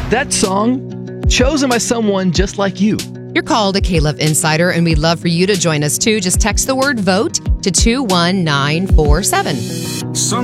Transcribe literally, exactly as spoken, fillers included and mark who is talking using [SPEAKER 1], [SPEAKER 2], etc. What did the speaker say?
[SPEAKER 1] That song, chosen by someone just like you.
[SPEAKER 2] You're called a K-Love Insider, and we'd love for you to join us too. Just text the word VOTE to two one nine four seven.